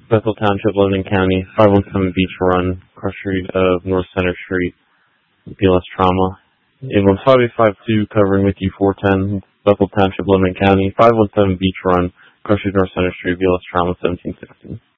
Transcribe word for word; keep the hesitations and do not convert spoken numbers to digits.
Bethel Township, Lebanon County, five one seven Beach Run, cross street of North Center Street, B L S Trauma. Ambulance five eight five two, covering with you four ten, Bethel Township, Lebanon County, five one seven Beach Run, cross street North Center Street, B L S Trauma seventeen sixteen.